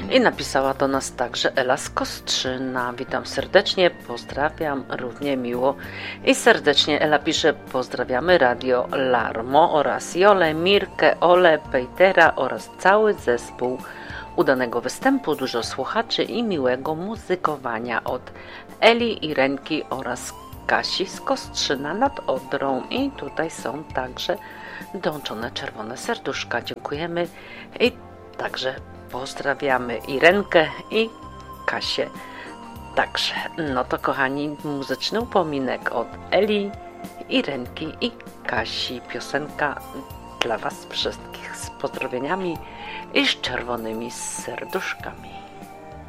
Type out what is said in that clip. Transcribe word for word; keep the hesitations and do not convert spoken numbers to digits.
I napisała do nas także Ela z Kostrzyna. Witam serdecznie, pozdrawiam równie miło. I serdecznie Ela pisze: pozdrawiamy Radio Larmo oraz Jolę, Mirkę, Olę, Pejtera oraz cały zespół. Udanego występu, dużo słuchaczy i miłego muzykowania od Eli, Irenki oraz Kasi z Kostrzyna nad Odrą. I tutaj są także dołączone czerwone serduszka. Dziękujemy i także pozdrawiamy Irenkę i Kasię. Także, no to kochani, muzyczny upominek od Eli, Irenki i Kasi. Piosenka dla Was wszystkich z pozdrowieniami i z czerwonymi serduszkami.